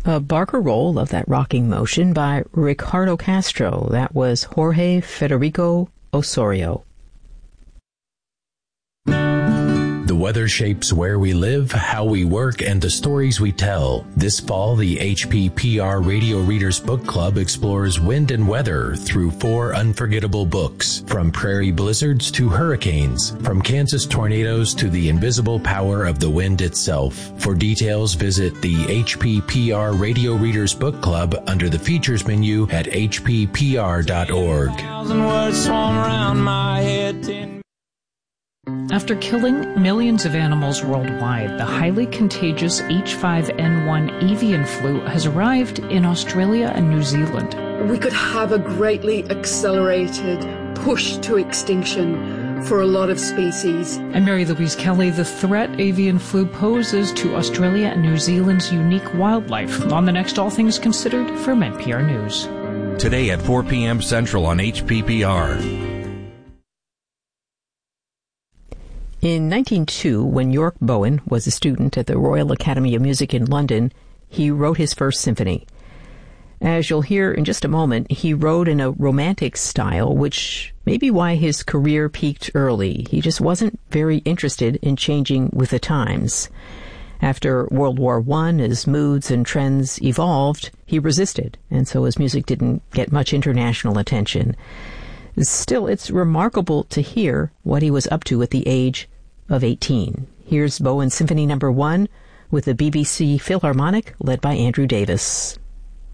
A Barker roll of that rocking motion by Ricardo Castro. That was Jorge Federico Osorio. The weather shapes where we live, how we work, and the stories we tell. This fall, the HPPR Radio Readers Book Club explores wind and weather through 4 unforgettable books. From prairie blizzards to hurricanes, from Kansas tornadoes to the invisible power of the wind itself. For details, visit the HPPR Radio Readers Book Club under the features menu at hppr.org. After killing millions of animals worldwide, the highly contagious H5N1 avian flu has arrived in Australia and New Zealand. We could have a greatly accelerated push to extinction for a lot of species. And Mary Louise Kelly, the threat avian flu poses to Australia and New Zealand's unique wildlife on the next All Things Considered from NPR News. Today at 4 p.m. Central on HPPR. In 1902, when York Bowen was a student at the Royal Academy of Music in London, he wrote his first symphony. As you'll hear in just a moment, he wrote in a romantic style, which may be why his career peaked early. He just wasn't very interested in changing with the times. After World War I, as moods and trends evolved, he resisted, and so his music didn't get much international attention. Still, it's remarkable to hear what he was up to at the age of 18. Here's Bowen Symphony No. 1 with the BBC Philharmonic led by Andrew Davis.